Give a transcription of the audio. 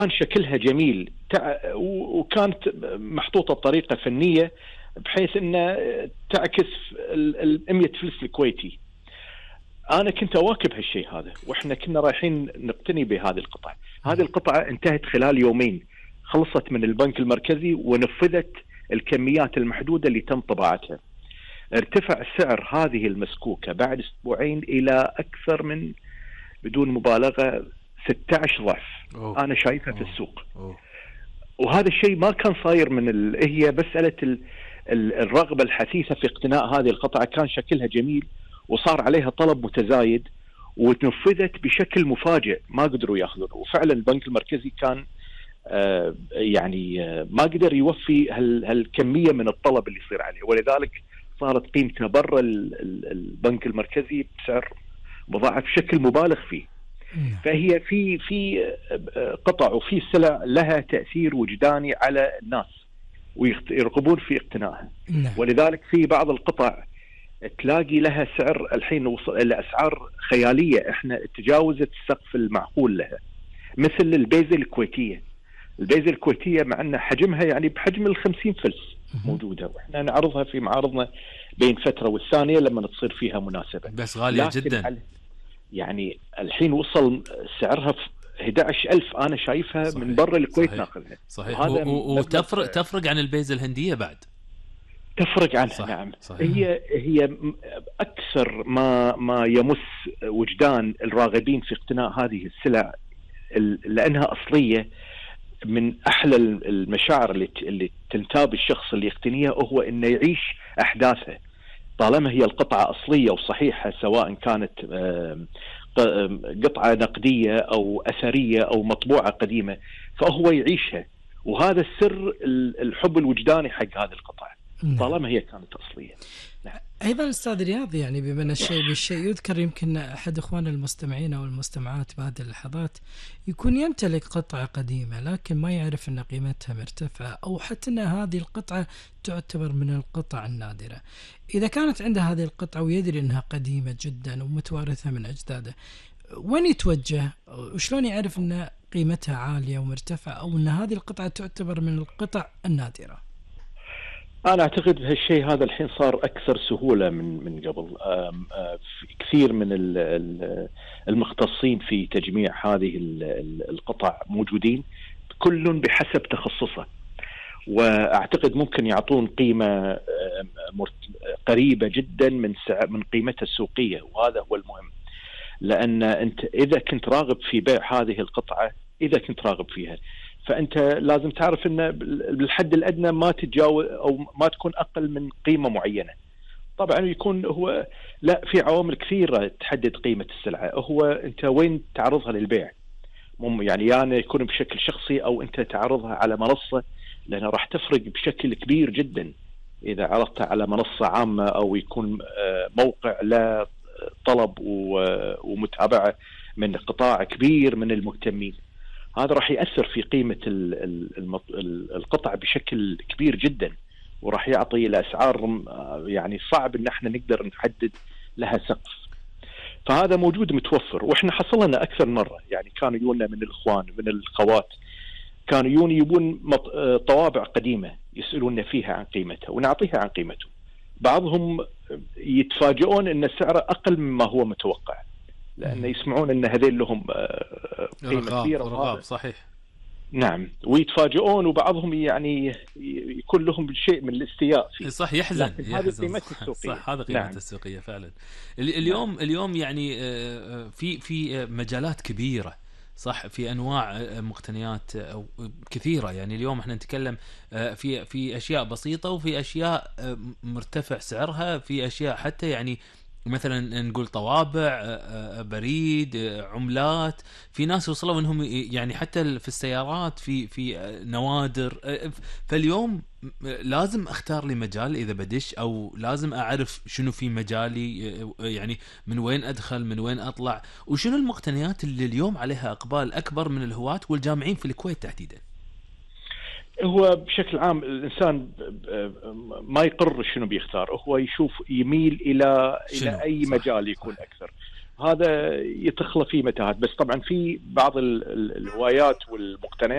كان شكلها جميل، وكانت محطوطة بطريقة فنية بحيث أن تعكس 100 فلس الكويتي. أنا كنت أواكب هالشيء هذا، وإحنا كنا رايحين نقتني بهذه القطعة. هذه القطعة انتهت خلال يومين، خلصت من البنك المركزي ونفذت الكميات المحدودة اللي تم طباعتها. ارتفع سعر هذه المسكوكة بعد أسبوعين إلى أكثر من، بدون مبالغة، 16 ضعف. أنا شايفها في السوق. وهذا الشيء ما كان صاير هي مسألة الرغبة الحثيثة في اقتناء هذه القطعة. كان شكلها جميل وصار عليها طلب متزايد، وتنفذت بشكل مفاجئ، ما قدروا ياخذون. وفعلا البنك المركزي كان ما قدر يوفي هالكمية من الطلب اللي يصير عليه، ولذلك صارت قيمته برا البنك المركزي بسعر مضاعف بشكل مبالغ فيه. فهي في قطع وفي سلع لها تأثير وجداني على الناس ويرغبون في اقتنائها. ولذلك في بعض القطع تلاقي لها سعر الحين وصل إلى أسعار خيالية، احنا تجاوزت السقف المعقول لها، مثل البيزة الكويتية. البيزة الكويتية مع أن حجمها بحجم 50 فلس موجودة، وإحنا نعرضها في معارضنا بين فترة والثانية لما تصير فيها مناسبة، بس غالية جدا. الحين وصل سعرها 11,000. أنا شايفها صحيح. من برا الكويت ناخذها. صحيح. وتفرق عن البيزة الهندية بعد، تفرق عنها. صحيح. نعم. صحيح. هي أكثر ما يمس وجدان الراغبين في اقتناء هذه السلع، لأنها أصلية. من أحلى المشاعر اللي تنتاب الشخص اللي يقتنيها هو إنه يعيش أحداثها، طالما هي القطعة أصلية وصحيحة، سواء كانت قطعة نقدية أو أثرية أو مطبوعة قديمة، فهو يعيشها. وهذا السر الحب الوجداني حق هذه القطعة طالما هي كانت أصلية. نعم. أيضا أستاذ رياض، بما الشيء بالشيء يذكر، يمكن أحد إخوان المستمعين أو المستمعات بهذه اللحظات يكون يمتلك قطعة قديمة لكن ما يعرف أن قيمتها مرتفعة، أو حتى أن هذه القطعة تعتبر من القطع النادرة. إذا كانت عنده هذه القطعة ويدري أنها قديمة جدا ومتوارثة من أجداده، وين يتوجه وشلون يعرف أن قيمتها عالية ومرتفعة، أو أن هذه القطعة تعتبر من القطع النادرة؟ أنا أعتقد هالشيء هذا الحين صار أكثر سهولة من قبل. كثير من المختصين في تجميع هذه القطع موجودين، كل بحسب تخصصه، وأعتقد ممكن يعطون قيمة قريبة جدا من قيمتها السوقية، وهذا هو المهم. لأن أنت إذا كنت راغب في بيع هذه القطعة، إذا كنت راغب فيها، فأنت لازم تعرف أن بالحد الأدنى ما تتجاوز أو ما تكون أقل من قيمة معينة. طبعا يكون هو لا، في عوامل كثيرة تحدد قيمة السلعة. هو أنت وين تعرضها للبيع، يعني يكون بشكل شخصي أو أنت تعرضها على منصة، لأنها راح تفرق بشكل كبير جدا إذا عرضتها على منصة عامة أو يكون موقع لا طلب ومتابعة من قطاع كبير من المهتمين. هذا راح يأثر في قيمة القطع بشكل كبير جدا، وراح يعطي الأسعار صعب إن احنا نقدر نحدد لها سقف. فهذا موجود متوفر، وإحنا حصلنا أكثر مرة. كانوا يجونا من الإخوان من الخوات، كانوا يبون طوابع قديمة يسألون فيها عن قيمتها ونعطيها عن قيمته. بعضهم يتفاجئون إن سعره أقل مما هو متوقع، لأن يسمعون أن هذين لهم قيمة كبيرة. صحيح. نعم. ويتفاجئون، وبعضهم يكون لهم شيء من الاستياء فيه. صح، يحزن. هذه قيمته السوقية. صح، هذا قيمته السوقية فعلا. اليوم في مجالات كبيرة، صح، في أنواع مقتنيات كثيرة. اليوم احنا نتكلم في أشياء بسيطة، وفي أشياء مرتفع سعرها، في أشياء حتى مثلا نقول طوابع، بريد، عملات. في ناس وصلوا انهم حتى في السيارات في نوادر. فاليوم لازم اختار لي مجال اذا بدش، او لازم اعرف شنو في مجالي، من وين ادخل من وين اطلع، وشنو المقتنيات اللي اليوم عليها اقبال اكبر من الهواة والجامعين في الكويت تحديدا. هو بشكل عام الإنسان ما يقرر شنو بيختار، هو يشوف يميل إلى أي مجال يكون أكثر. هذا يتخلى فيه متاهات. بس طبعا في بعض الهوايات والمقتنيات